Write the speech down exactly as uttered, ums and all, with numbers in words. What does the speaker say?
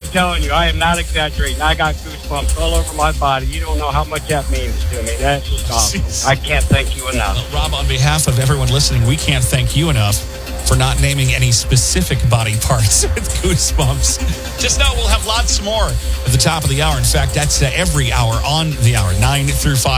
telling you, I am not exaggerating. I got goosebumps all over my body. You don't know how much that means to me. That's just awesome. I can't thank you enough. Well, Rob, on behalf of everyone listening, we can't thank you enough for not naming any specific body parts with goosebumps. Just know we'll have lots more at the top of the hour. In fact, that's uh, every hour on the hour, nine through five.